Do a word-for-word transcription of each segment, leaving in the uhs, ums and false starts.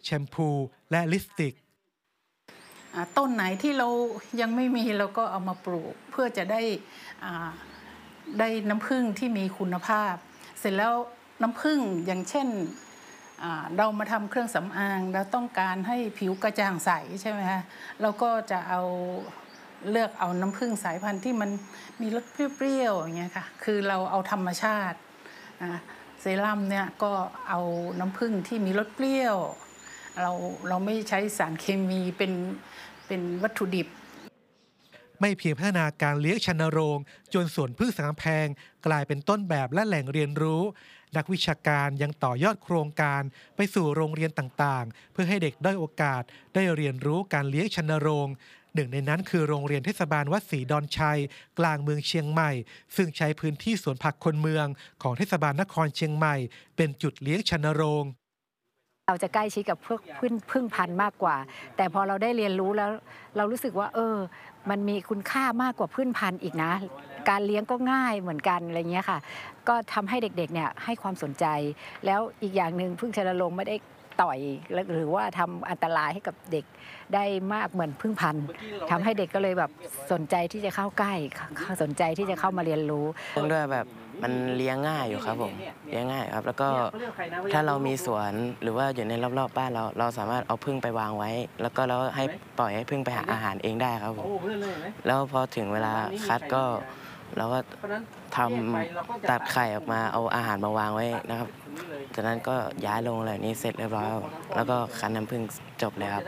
แชมพูและลิปสติกต้นไหนที่เรายังไม่มีเราก็เอามาปลูกเพื่อจะได้ได้น้ำผึ้งที่มีคุณภาพเสร็จแล้วน้ำผึ้งอย่างเช่นเรามาทำเครื่องสำอางเราต้องการให้ผิวกระจ่างใสใช่ไหมคะเราก็จะเอาเลือกเอาน้ำผึ้งสายพันธุ์ที่มันมีรสเปรี้ยวๆอย่างเงี้ยค่ะคือเราเอาธรรมชาติเซรั่มเนี่ยก็เอาน้ำผึ้งที่มีรสเปรี้ยวเราเราไม่ใช้สารเคมีเป็นเป็นวัตถุดิบไม่เพียงพัฒนาการเลี้ยงชันโรงจนสวนพืชสังกำแพงกลายเป็นต้นแบบและแหล่งเรียนรู้นักวิชาการยังต่อยอดโครงการไปสู่โรงเรียนต่างๆเพื่อให้เด็กได้โอกาสได้เรียนรู้การเลี้ยงชันโรงหนึ่งในนั้นคือโรงเรียนเทศบาลวัดศรีดอนชัยกลางเมืองเชียงใหม่ซึ่งใช้พื้นที่สวนผักคนเมืองของเทศบาลนครเชียงใหม่เป็นจุดเลี้ยงชันโรงเราจะใกล้ชิดกับพวกพึ่งพึ่งพันธุ์มากกว่าแต่พอเราได้เรียนรู้แล้วเรารู้สึกว่าเออมันมีคุณค่ามากกว่าพึ่งพันธุ์อีกนะการเลี้ยงก็ง่ายเหมือนกันอะไรเงี้ยค่ะก็ทำให้เด็กๆเนี่ยให้ความสนใจแล้วอีกอย่างหนึ่งพึ่งชันโรงไม่ได้ต่อยหรือว่าทำอันตรายให้กับเด็กได้มากเหมือนพึ่งพันธุ์ทำให้เด็กก็เลยแบบสนใจที่จะเข้าใกล้สนใจที่จะเข้ามาเรียนรู้เรื่องด้วยแบบมันเลี้ยงง่ายอยู่ครับผมเลี้ยงง่ายครับแล้วก็ถ้าเรามีสวนหรือว่าอยู่ในรอบๆบ้านเราเราสามารถเอาผึ้งไปวางไว้แล้วก็แล้วให้ปล่อยให้ผึ้งไปหาอาหารเองได้ครับผมแล้วพอถึงเวลาคัดก็เราก็ทำตัดไข่ออกมาเอาอาหารมาวางไว้นะครับจากนั้นก็ย้ายลงอะไรนี้เสร็จเรียบร้อยแล้วก็คั้นน้ำผึ้งจบเลยครับ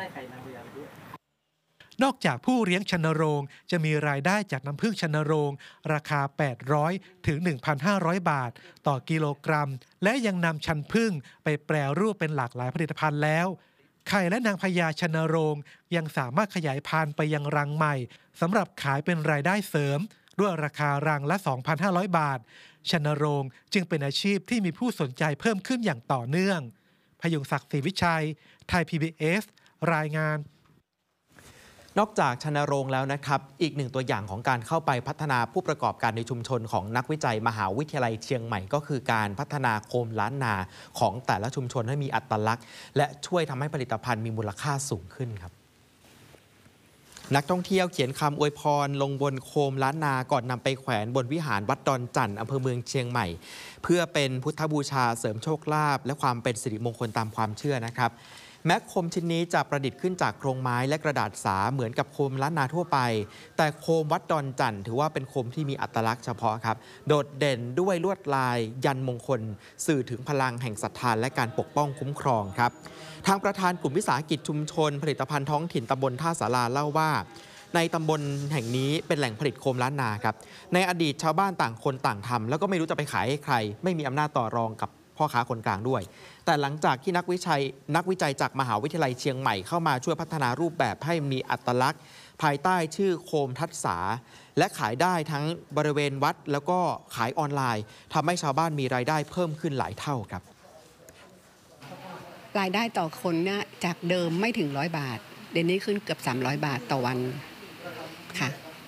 นอกจากผู้เลี้ยงชันโรงจะมีรายได้จากน้ำผึ้งชันโรงราคาแปดร้อยถึง หนึ่งพันห้าร้อย บาทต่อกิโลกรัมและยังนำชันผึ้งไปแปรรูปเป็นหลากหลายผลิตภัณฑ์แล้วไข่และนางพญาชันโรงยังสามารถขยายพันธุ์ไปยังรังใหม่สำหรับขายเป็นรายได้เสริมด้วยราคารังละ สองพันห้าร้อย บาทชันโรงจึงเป็นอาชีพที่มีผู้สนใจเพิ่มขึ้นอย่างต่อเนื่องพยุงศักดิ์ศรีวิชัยไทย พี บี เอส รายงานนอกจากชันโรงแล้วนะครับอีกหนึ่งตัวอย่างของการเข้าไปพัฒนาผู้ประกอบการในชุมชนของนักวิจัยมหาวิทยาลัยเชียงใหม่ก็คือการพัฒนาโคมล้านนาของแต่ละชุมชนให้มีอัตลักษณ์และช่วยทำให้ผลิตภัณฑ์มีมูลค่าสูงขึ้นครับนักท่องเที่ยวเขียนคำอวยพรลงบนโคมล้านนาก่อนนำไปแขวนบนวิหารวัดดอนจันทร์อำเภอเมืองเชียงใหม่เพื่อเป็นพุทธบูชาเสริมโชคลาภและความเป็นสิริมงคลตามความเชื่อนะครับแม้โคมชิ้นนี้จะประดิษฐ์ขึ้นจากโครงไม้และกระดาษสาเหมือนกับโคมล้านนาทั่วไปแต่โคมวัดดอนจันทร์ถือว่าเป็นโคมที่มีอัตลักษณ์เฉพาะครับโดดเด่นด้วยลวดลายยันมงคลสื่อถึงพลังแห่งศรัทธาและการปกป้องคุ้มครองครับทางประธานกลุ่มวิสาหกิจชุมชนผลิตภัณฑ์ท้องถิ่นตำบลท่าสาราเล่าว่าในตำบลแห่งนี้เป็นแหล่งผลิตโคมล้านนาครับในอดีตชาวบ้านต่างคนต่างทำแล้วก็ไม่รู้จะไปขายให้ใครไม่มีอำนาจต่อรองกับพ่อค้าคนกลางด้วยแต่หลังจากที่นักวิจัยนักวิจัยจากมหาวิทยาลัยเชียงใหม่เข้ามาช่วยพัฒนารูปแบบให้มีอัตลักษณ์ภายใต้ชื่อโคมทัศษาและขายได้ทั้งบริเวณวัดแล้วก็ขายออนไลน์ทำให้ชาวบ้านมีรายได้เพิ่มขึ้นหลายเท่าครับรายได้ต่อคนเนี่ยจากเดิมไม่ถึงร้อยบาทเดี๋ยวนี้ขึ้นเกือบสามร้อยบาทต่อวันค่ะ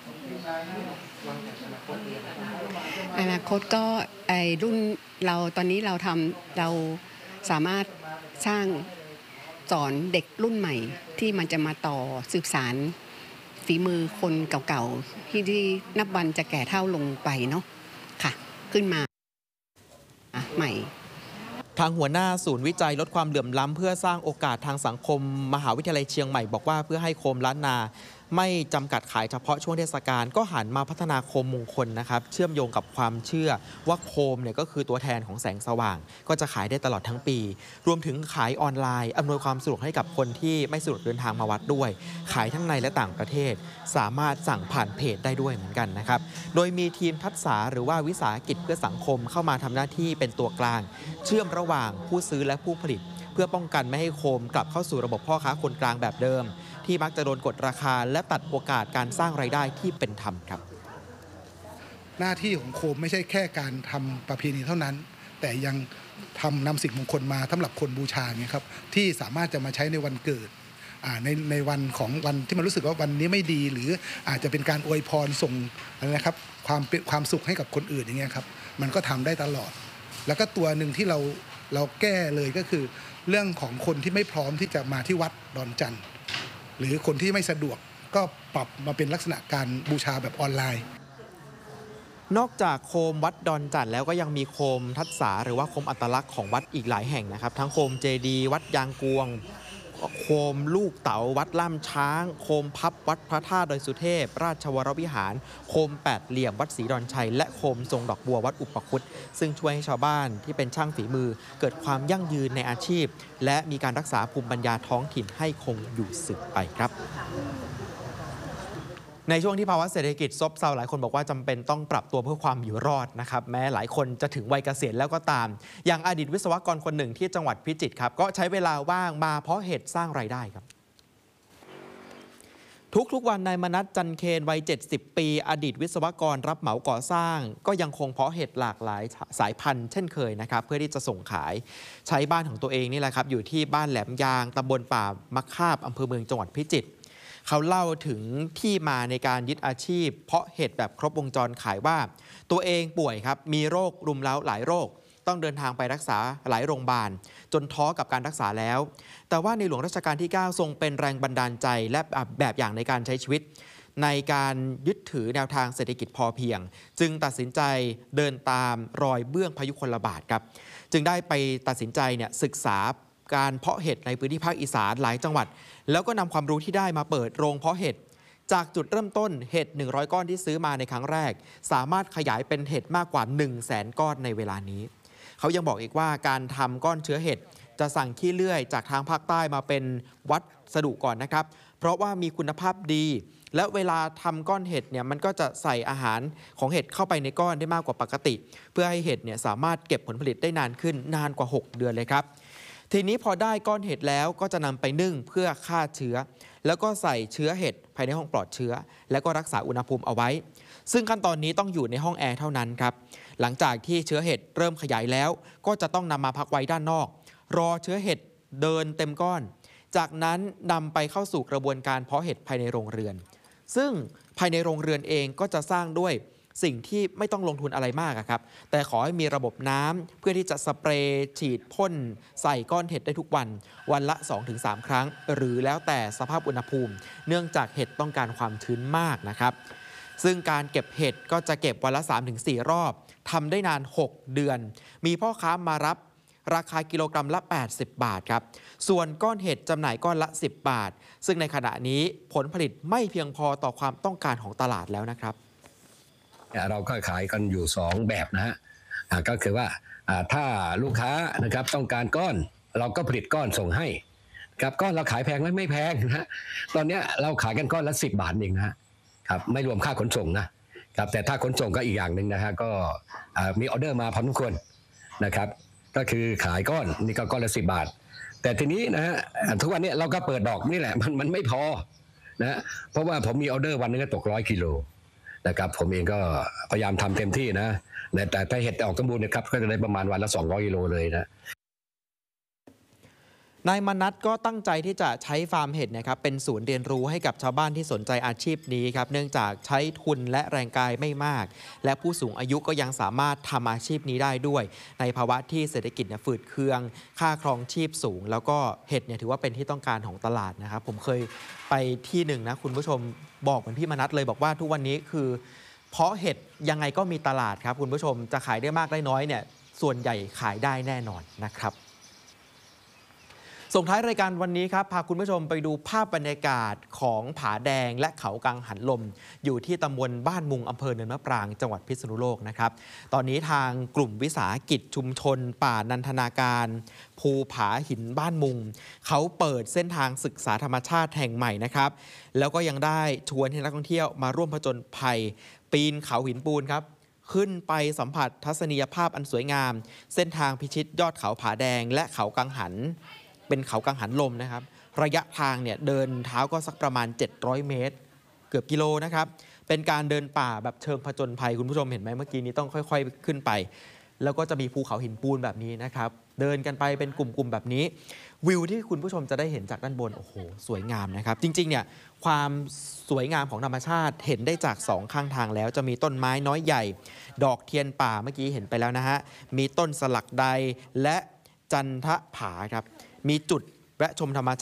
อนาคตก็ไอรุ่นเราตอนนี้เราทำเราสามารถสร้างสอนเด็กรุ่นใหม่ที่มันจะมาต่อสืบสารฝีมือคนเก่าๆที่ที่นับวันจะแก่เฒ่าลงไปเนาะค่ะขึ้นมาใหม่ทางหัวหน้าศูนย์วิจัยลดความเหลื่อมล้ำเพื่อสร้างโอกาสทางสังคมมหาวิทยาลัยเชียงใหม่บอกว่าเพื่อให้โคมล้านนาไม่จำกัดขายเฉพาะช่วงเทศกาลก็หันมาพัฒนาโคมมงคลนะครับเชื่อมโยงกับความเชื่อว่าโคมเนี่ยก็คือตัวแทนของแสงสว่างก็จะขายได้ตลอดทั้งปีรวมถึงขายออนไลน์อำนวยความสะดวกให้กับคนที่ไม่สะดวกเดินทางมาวัดด้วยขายทั้งในและต่างประเทศสามารถสั่งผ่านเพจได้ด้วยเหมือนกันนะครับโดยมีทีมทัศษาหรือว่าวิสาหกิจเพื่อสังคมเข้ามาทำหน้าที่เป็นตัวกลางเชื่อมระหว่างผู้ซื้อและผู้ผลิตเพื่อป้องกันไม่ให้โคมกลับเข้าสู่ระบบพ่อค้าคนกลางแบบเดิมที่มักจะโดนกดราคาและตัดโอกาสการสร้างรายได้ที่เป็นธรรมครับหน้าที่ของโคมไม่ใช่แค่การทำประเพณีเท่านั้นแต่ยังทำนำสิ่งมงคลมาสำหรับคนบูชาเนี่ยครับที่สามารถจะมาใช้ในวันเกิดในในวันของวันที่มันรู้สึกว่าวันนี้ไม่ดีหรืออาจจะเป็นการอวยพรส่งอะไรนะครับความเป็นความสุขให้กับคนอื่นอย่างเงี้ยครับมันก็ทำได้ตลอดแล้วก็ตัวหนึ่งที่เราเราแก้เลยก็คือเรื่องของคนที่ไม่พร้อมที่จะมาที่วัดดอนจันทร์หรือคนที่ไม่สะดวกก็ปรับมาเป็นลักษณะการบูชาแบบออนไลน์นอกจากโคมวัดดอนจันทร์แล้วก็ยังมีโคมทัศษาหรือว่าโคมอัตลักษณ์ของวัดอีกหลายแห่งนะครับทั้งโคมเจดีย์วัดยางกวงโคมลูกเต๋าวัดล่ามช้างโคมพับวัดพระธาตุดอยสุเทพราชวรวิหารโคมแปดเหลี่ยมวัดศรีดอนชัยและโคมทรงดอกบัววัดอุปคุตซึ่งช่วยให้ชาวบ้านที่เป็นช่างฝีมือเกิดความยั่งยืนในอาชีพและมีการรักษาภูมิปัญญาท้องถิ่นให้คงอยู่สืบไปครับในช่วงที่ภาวะเศรษฐกิจซบเซาหลายคนบอกว่าจำเป็นต้องปรับตัวเพื่อความอยู่รอดนะครับแม้หลายคนจะถึงวัยเกษียณแล้วก็ตามอย่างอดีตวิศวกรคนหนึ่งที่จังหวัดพิจิตรครับก็ใช้เวลาว่างมาเพาะเห็ดสร้างรายได้ครับทุกๆวันนายมนัสจันเคนวัยเจ็ดสิบปีอดีตวิศวกรรับเหมาก่อสร้างก็ยังคงเพาะเห็ดหลากหลายสายพันธุ์เช่นเคยนะครับเพื่อที่จะส่งขายใช้บ้านของตัวเองนี่แหละครับอยู่ที่บ้านแหลมยางตำบลป่ามะคาบอำเภอเมืองจังหวัดพิจิตรเขาเล่าถึงที่มาในการยึดอาชีพเพาะเห็ดแบบครบวงจรขายว่าตัวเองป่วยครับมีโรครุมเร้าหลายโรคต้องเดินทางไปรักษาหลายโรงพยาบาลจนท้อกับการรักษาแล้วแต่ว่าในหลวงรัชกาลที่เก้าทรงเป็นแรงบันดาลใจและแบบอย่างในการใช้ชีวิตในการยึดถือแนวทางเศรษฐกิจพอเพียงจึงตัดสินใจเดินตามรอยเบื้องพยุคลบาทครับจึงได้ไปตัดสินใจเนี่ยศึกษาการเพาะเห็ดในพื้นที่ภาคอีสานหลายจังหวัดแล้วก็นำความรู้ที่ได้มาเปิดโรงเพาะเห็ดจากจุดเริ่มต้นเห็ดหนึ่งร้อยก้อนที่ซื้อมาในครั้งแรกสามารถขยายเป็นเห็ดมากกว่า หนึ่งแสน ก้อนในเวลานี้เขายังบอกอีกว่าการทำก้อนเชื้อเห็ดจะสั่งขี้เลื่อยจากทางภาคใต้มาเป็นวัสดุก่อนนะครับเพราะว่ามีคุณภาพดีและเวลาทำก้อนเห็ดเนี่ยมันก็จะใส่อาหารของเห็ดเข้าไปในก้อนได้มากกว่าปกติเพื่อให้เห็ดเนี่ยสามารถเก็บผลผลิตได้นานขึ้นนานกว่าหกเดือนเลยครับทีนี้พอได้ก้อนเห็ดแล้วก็จะนำไปนึ่งเพื่อฆ่าเชื้อแล้วก็ใส่เชื้อเห็ดภายในห้องปลอดเชื้อแล้วก็รักษาอุณหภูมิเอาไว้ซึ่งขั้นตอนนี้ต้องอยู่ในห้องแอร์เท่านั้นครับหลังจากที่เชื้อเห็ดเริ่มขยายแล้วก็จะต้องนำมาพักไว้ด้านนอกรอเชื้อเห็ดเดินเต็มก้อนจากนั้นนำไปเข้าสู่กระบวนการเพาะเห็ดภายในโรงเรือนซึ่งภายในโรงเรือนเองก็จะสร้างด้วยสิ่งที่ไม่ต้องลงทุนอะไรมากครับแต่ขอให้มีระบบน้ำเพื่อที่จะสเปรย์ฉีดพ่นใส่ก้อนเห็ดได้ทุกวันวันละ สองถึงสาม ครั้งหรือแล้วแต่สภาพอุณหภูมิเนื่องจากเห็ดต้องการความชื้นมากนะครับซึ่งการเก็บเห็ดก็จะเก็บวันละ สามถึงสี่ รอบทำได้นานหกเดือนมีพ่อค้ามารับราคากิโลกรัมละแปดสิบบาทครับส่วนก้อนเห็ดจำหน่ายก้อนละสิบบาทซึ่งในขณะนี้ผลผลิตไม่เพียงพอต่อความต้องการของตลาดแล้วนะครับเราก็ขายกันอยู่สองแบบนะฮะก็คือว่าถ้าลูกค้านะครับต้องการก้อนเราก็ผลิตก้อนส่งให้ครับก้อนเราขายแพงไหมไม่แพงนะฮะตอนนี้เราขายกันก้อนละสิบบาทเองนะครับไม่รวมค่าขนส่งนะครับแต่ถ้าขนส่งก็อีกอย่างหนึ่งนะฮะก็มีออเดอร์มาพอสมควรนะครับก็คือขายก้อนนี่ก็ก้อนละสิบบาทแต่ทีนี้นะฮะทุกวันนี้เราก็เปิดดอกนี่แหละมันมันไม่พอนะเพราะว่าผมมีออเดอร์วันนึงก็ตกร้อยกิโลนะครับผมเองก็พยายามทำเต็มที่นะแต่ถ้าเห็ดออกสมบูรณ์นะครับก็จะได้ประมาณวันละสองร้อยกิโลเลยนะนายมนัสก็ตั้งใจที่จะใช้ฟาร์มเห็ดนะครับเป็นศูนย์เรียนรู้ให้กับชาวบ้านที่สนใจอาชีพนี้ครับเนื่องจากใช้ทุนและแรงกายไม่มากและผู้สูงอายุก็ยังสามารถทำอาชีพนี้ได้ด้วยในภาวะที่เศรษฐกิจเนี่ยฝืดเคืองค่าครองชีพสูงแล้วก็เห็ดเนี่ยถือว่าเป็นที่ต้องการของตลาดนะครับผมเคยไปที่หนึ่งนะคุณผู้ชมบอกเหมือนพี่มนัสเลยบอกว่าทุกวันนี้คือเพาะเห็ดยังไงก็มีตลาดครับคุณผู้ชมจะขายได้มากได้น้อยเนี่ยส่วนใหญ่ขายได้แน่นอนนะครับส่งท้ายรายการวันนี้ครับพาคุณผู้ชมไปดูภาพบรรยากาศของผาแดงและเขากังหันลมอยู่ที่ตำบลบ้านมุงอำเภอเนินมะปรางจังหวัดพิษณุโลกนะครับตอนนี้ทางกลุ่มวิสาหกิจชุมชนป่านันทนาการภูผาหินบ้านมุงเขาเปิดเส้นทางศึกษาธรรมชาติแห่งใหม่นะครับแล้วก็ยังได้ชวนให้นักท่องเที่ยวมาร่วมผจญภัยปีนเขาหินปูนครับขึ้นไปสัมผัสทัศนียภาพอันสวยงามเส้นทางพิชิตยอดเขาผาแดงและเขากังหันเป็นเขากังหันลมนะครับระยะทางเนี่ยเดินเท้าก็สักประมาณเจ็ดร้อยเมตรเกือบกิโลนะครับเป็นการเดินป่าแบบเชิงผจญภัยคุณผู้ชมเห็นไหมเมื่อกี้นี้ต้องค่อยๆขึ้นไปแล้วก็จะมีภูเขาหินปูนแบบนี้นะครับเดินกันไปเป็นกลุ่มๆแบบนี้วิวที่คุณผู้ชมจะได้เห็นจากด้านบนโอ้โหสวยงามนะครับจริงๆเนี่ยความสวยงามของธรรมชาติเห็นได้จากสองข้างทางแล้วจะมีต้นไม้น้อยใหญ่ดอกเทียนป่าเมื่อกี้เห็นไปแล้วนะฮะมีต้นสลักใดและจันทผาครับมีจุดแวะชมธรรมช